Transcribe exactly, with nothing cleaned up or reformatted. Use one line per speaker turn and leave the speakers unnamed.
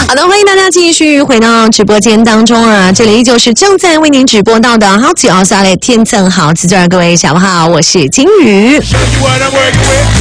好的，欢迎大家继续回到直播间当中啊！这里依旧是正在为您直播到的好酒奥萨雷天赠好，自尊各位下午好，我是金鱼。